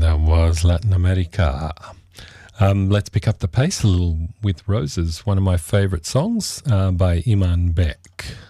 That was Latin America. Let's pick up the pace a little with Roses, one of my favourite songs by Iman Beck.